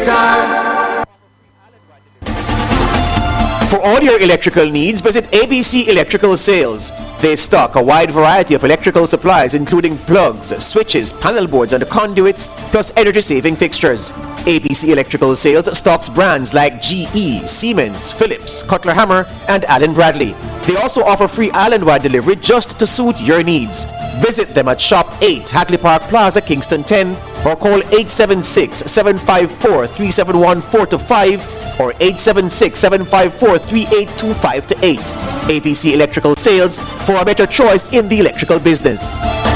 For all your electrical needs, visit ABC Electrical Sales. They stock a wide variety of electrical supplies including plugs, switches, panel boards and conduits, plus energy-saving fixtures. ABC Electrical Sales stocks brands like GE, Siemens, Philips, Cutler Hammer and Allen Bradley. They also offer free island-wide delivery just to suit your needs. Visit them at Shop 8, Hagley Park Plaza, Kingston 10 or call 876-754-3714-5 or 876-754-3825-8. ABC Electrical Sales, for a better choice in the electrical business.